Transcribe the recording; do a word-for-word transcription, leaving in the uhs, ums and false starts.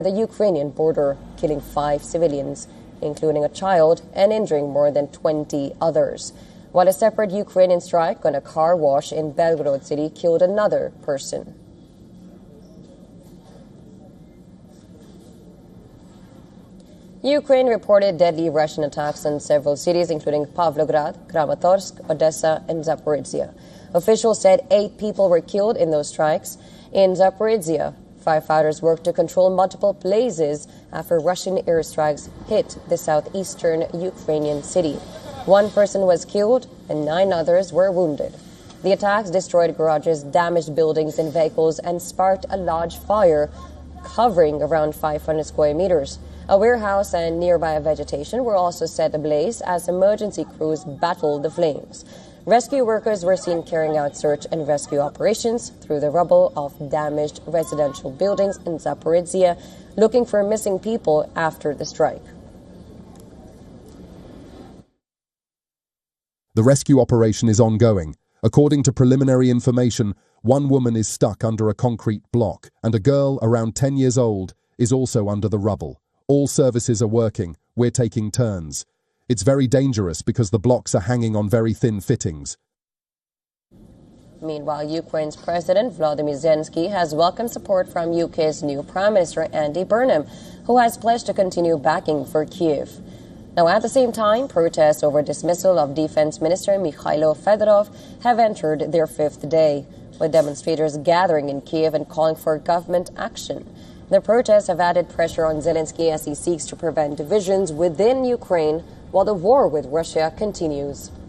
the Ukrainian border, killing five civilians, including a child, and injuring more than twenty others, while a separate Ukrainian strike on a car wash in Belgorod city killed another person. Ukraine reported deadly Russian attacks on several cities, including Pavlograd, Kramatorsk, Odessa, and Zaporizhia. Officials said eight people were killed in those strikes. In Zaporizhia, firefighters worked to control multiple blazes after Russian airstrikes hit the southeastern Ukrainian city. One person was killed and nine others were wounded. The attacks destroyed garages, damaged buildings and vehicles, and sparked a large fire covering around five hundred square meters. A warehouse and nearby vegetation were also set ablaze as emergency crews battled the flames. Rescue workers were seen carrying out search and rescue operations through the rubble of damaged residential buildings in Zaporizhia, looking for missing people after the strike. The rescue operation is ongoing. According to preliminary information, one woman is stuck under a concrete block, and a girl around ten years old is also under the rubble. All services are working. We're taking turns. It's very dangerous because the blocks are hanging on very thin fittings. Meanwhile, Ukraine's President Volodymyr Zelensky has welcomed support from U K's new Prime Minister Andy Burnham, who has pledged to continue backing for Kyiv. Now, at the same time, protests over dismissal of Defense Minister Mikhailo Fedorov have entered their fifth day, with demonstrators gathering in Kyiv and calling for government action. The protests have added pressure on Zelensky as he seeks to prevent divisions within Ukraine while the war with Russia continues.